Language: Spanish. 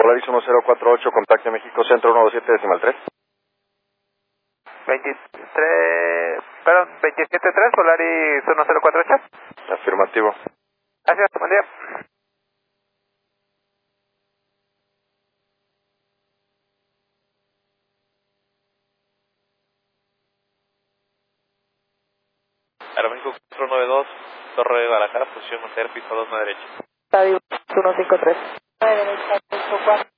Polaris 1048, contacte México Centro 127.3. 273, Polaris 1048. Afirmativo. Gracias, buen día. Aeroméxico 492, Torre de Guadalajara, posición Monterrey, piso 2 a derecha. Estadio 153. A derecha, piso 4.